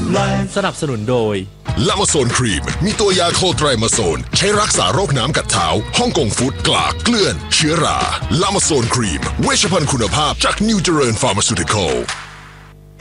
สนับสนุนโดยลามาโซนครีมมีตัวยาโคไตรมาโซนใช้รักษาโรคน้ำกัดเท้าฮ่องกงฟู้ดกลากเกลื่อนเชื้อราลามาโซนครีมเวชภัณฑ์คุณภาพจากนิวเจริญฟาร์มาซูติคอล